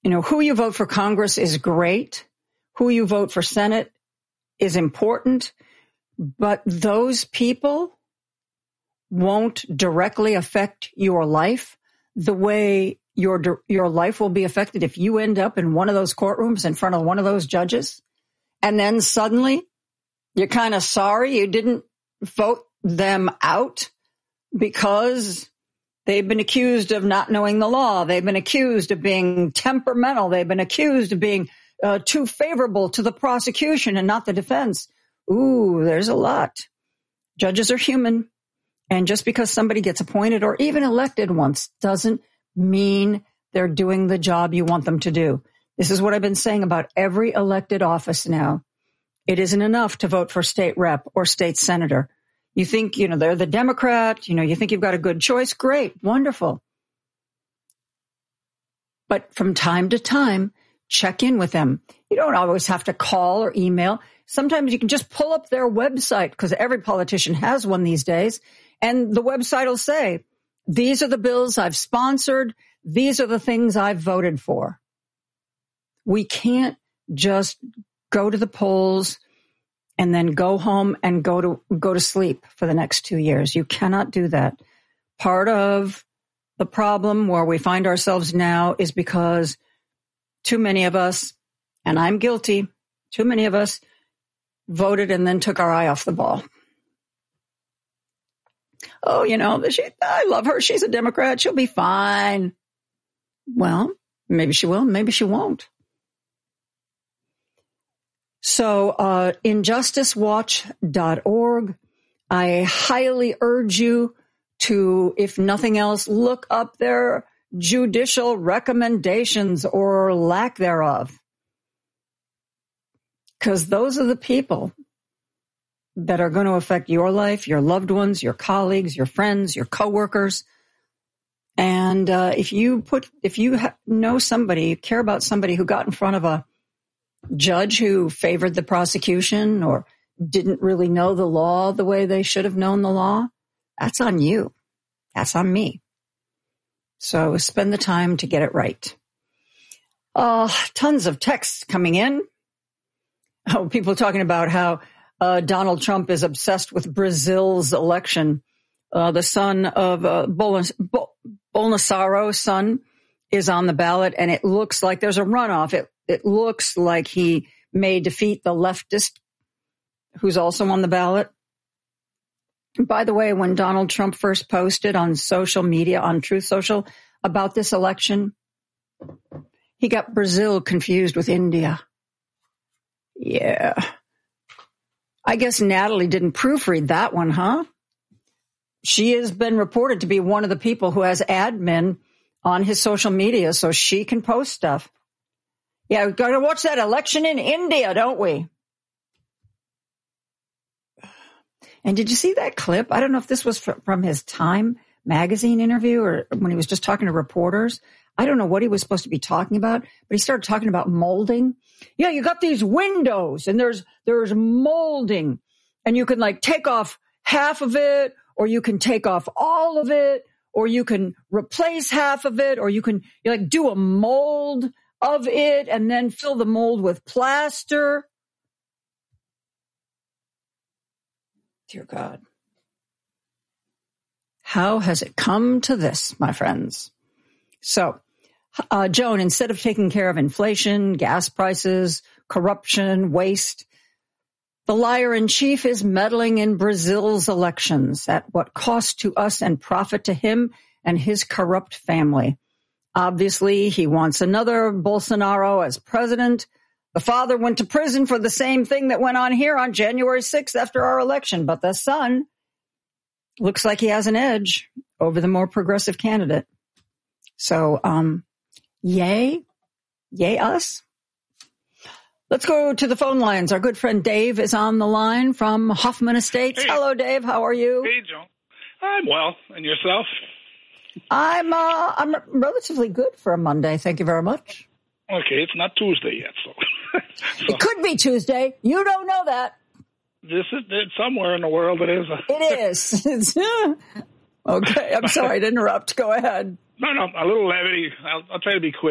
Who you vote for Congress is great. Who you vote for Senate is important. But those people won't directly affect your life the way your life will be affected if you end up in one of those courtrooms in front of one of those judges. And then suddenly you're kind of sorry you didn't vote them out because they've been accused of not knowing the law. They've been accused of being temperamental. They've been accused of being too favorable to the prosecution and not the defense. Ooh, there's a lot. Judges are human. And just because somebody gets appointed or even elected once doesn't mean they're doing the job you want them to do. This is what I've been saying about every elected office now. It isn't enough to vote for state rep or state senator. You think, they're the Democrat, you think you've got a good choice. Great. Wonderful. But from time to time, check in with them. You don't always have to call or email. Sometimes you can just pull up their website because every politician has one these days. And the website will say, these are the bills I've sponsored. These are the things I've voted for. We can't just go to the polls and then go home and go to sleep for the next 2 years. You cannot do that. Part of the problem where we find ourselves now is because too many of us, and I'm guilty, too many of us voted and then took our eye off the ball. Oh, I love her. She's a Democrat. She'll be fine. Well, maybe she will. Maybe she won't. So injusticewatch.org, I highly urge you to, if nothing else, look up their judicial recommendations or lack thereof. Because those are the people that are going to affect your life, your loved ones, your colleagues, your friends, your coworkers. And if you know somebody, you care about somebody who got in front of a judge who favored the prosecution or didn't really know the law the way they should have known the law, that's on you. That's on me. So spend the time to get it right. Tons of texts coming in. Oh, people talking about how Donald Trump is obsessed with Brazil's election. The son of Bolsonaro's son is on the ballot, and it looks like there's a runoff. It looks like he may defeat the leftist who's also on the ballot. By the way, when Donald Trump first posted on social media, on Truth Social, about this election, he got Brazil confused with India. Yeah. I guess Natalie didn't proofread that one, huh? She has been reported to be one of the people who has admin on his social media so she can post stuff. Yeah, we've got to watch that election in India, don't we? And did you see that clip? I don't know if this was from his Time magazine interview or when he was just talking to reporters. I don't know what he was supposed to be talking about, but he started talking about molding. Yeah, you got these windows and there's molding and you can take off half of it or you can take off all of it or you can replace half of it or you can do a mold of it and then fill the mold with plaster. Dear God. How has it come to this, my friends? So, Joan, instead of taking care of inflation, gas prices, corruption, waste, the liar in chief is meddling in Brazil's elections at what cost to us and profit to him and his corrupt family. Obviously, he wants another Bolsonaro as president. The father went to prison for the same thing that went on here on January 6th after our election, but the son looks like he has an edge over the more progressive candidate. So, yay us. Let's go to the phone lines. Our good friend Dave is on the line from Hoffman Estates. Hey. Hello, Dave. How are you? Hey, Joan. I'm well. And yourself? I'm relatively good for a Monday. Thank you very much. Okay, it's not Tuesday yet, so. It could be Tuesday. You don't know that. It's somewhere in the world it is. It is. Okay, I'm sorry to interrupt. Go ahead. No, a little levity. I'll try to be quick.